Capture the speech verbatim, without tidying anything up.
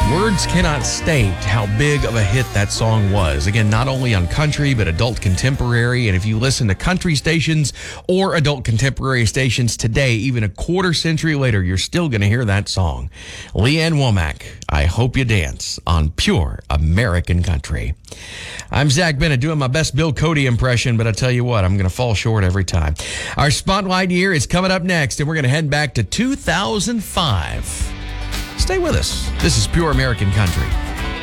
Words cannot state how big of a hit that song was. Again, not only on country, but adult contemporary. And if you listen to country stations or adult contemporary stations today, even a quarter century later, you're still going to hear that song. Leanne Womack, I Hope You Dance on Pure American Country. I'm Zach Bennett doing my best Bill Cody impression, but I tell you what, I'm going to fall short every time. Our Spotlight year is coming up next, and we're going to head back to two thousand five. Stay with us. This is Pure American Country.